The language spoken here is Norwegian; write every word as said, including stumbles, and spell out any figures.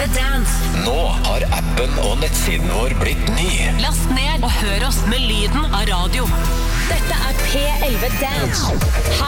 Dance. Nå har appen og nettsiden vår blitt ny. Last ned og hør oss med lyden av radio. Dette er P elleve Dance. Her